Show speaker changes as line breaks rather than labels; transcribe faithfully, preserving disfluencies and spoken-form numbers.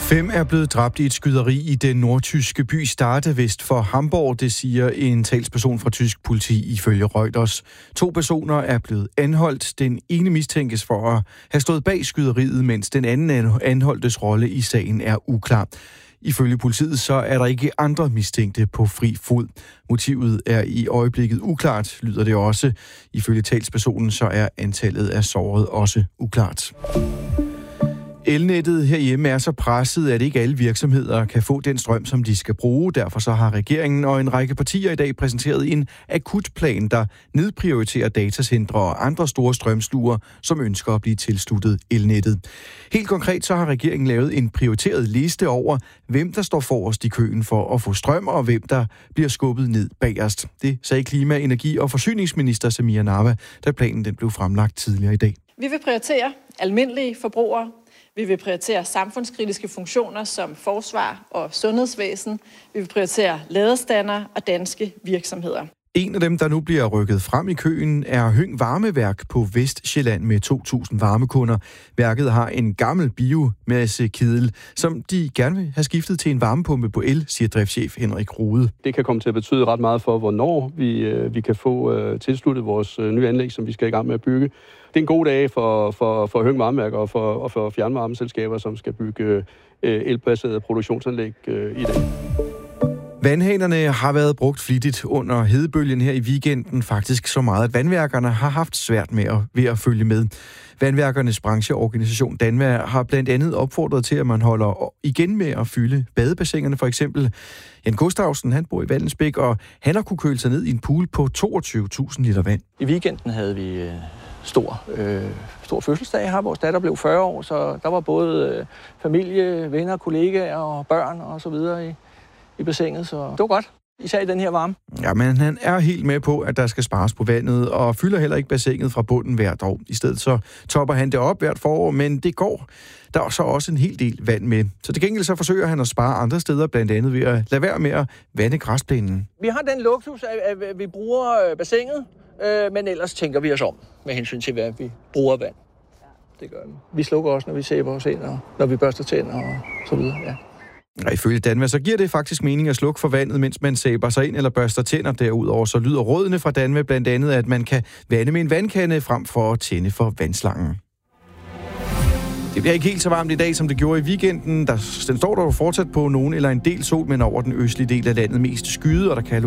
Fem er blevet dræbt i et skyderi i den nordtyske by Stade vest for Hamburg, det siger en talsperson fra tysk politi ifølge Reuters. To personer er blevet anholdt. Den ene mistænkes for at have stået bag skyderiet, mens den anden anholdtes rolle i sagen er uklar. Ifølge politiet så er der ikke andre mistænkte på fri fod. Motivet er i øjeblikket uklart, lyder det også. Ifølge talspersonen så er antallet af såret også uklart. Elnettet herhjemme er så presset, at ikke alle virksomheder kan få den strøm, som de skal bruge. Derfor så har regeringen og en række partier i dag præsenteret en akutplan, der nedprioriterer datacentre og andre store strømsluger, som ønsker at blive tilsluttet elnettet. Helt konkret så har regeringen lavet en prioriteret liste over, hvem der står forrest i køen for at få strøm, og hvem der bliver skubbet ned bagerst. Det sagde klima-, energi- og forsyningsminister Samira Nawa, da planen den blev fremlagt tidligere i dag.
Vi vil prioritere almindelige forbrugere. Vi vil prioritere samfundskritiske funktioner som forsvar og sundhedsvæsen. Vi vil prioritere ladestander og danske virksomheder.
En af dem, der nu bliver rykket frem i køen, er Høng Varmeværk på Vestsjælland med to tusind varmekunder. Værket har en gammel biomassekedel, som de gerne vil have skiftet til en varmepumpe på el, siger driftschef Henrik Rode.
Det kan komme til at betyde ret meget for, hvornår vi, vi kan få uh, tilsluttet vores uh, nye anlæg, som vi skal i gang med at bygge. Det er en god dag for, for, for Høng Varmeværk og for, og for fjernvarmeselskaber, som skal bygge uh, elbaserede produktionsanlæg uh, i dag.
Vandhanerne har været brugt flittigt under hedebølgen her i weekenden, faktisk så meget, at vandværkerne har haft svært med at, ved at følge med. Vandværkernes brancheorganisation Danva har blandt andet opfordret til, at man holder igen med at fylde badebassinerne. For eksempel Jan Gustavsen, han bor i Vallensbæk, og han har kunne køle sig ned i en pool på toogtyve tusind liter vand.
I weekenden havde vi øh, stor, øh, stor fødselsdag her. Vores datter blev fyrre år, så der var både øh, familie, venner, kollegaer og børn og så videre i i bassinet, så det var godt, især i den her varme.
Ja, men han er helt med på, at der skal spares på vandet, og fylder heller ikke bassinet fra bunden hvert år. I stedet så topper han det op hvert forår, men det går. Der er så også en hel del vand med. Så til gengæld så forsøger han at spare andre steder, blandt andet ved at lade være med at vande græsplænen.
Vi har den luksus, at vi bruger bassinet, men ellers tænker vi os om med hensyn til, hvad vi bruger vand. Det gør vi. Vi slukker også, når vi sæber os ind, og når vi børster tænder og så videre, ja.
Og ifølge Danva, så giver det faktisk mening at slukke for vandet, mens man sæber sig ind eller børster tænder. Derudover så lyder rådene fra Danva blandt andet, at man kan vande med en vandkande frem for at tænde for vandslangen. Det bliver ikke helt så varmt i dag, som det gjorde i weekenden. Der, den står der jo fortsat på nogen eller en del sol, men over den østlige del af landet mest skyet, og der kan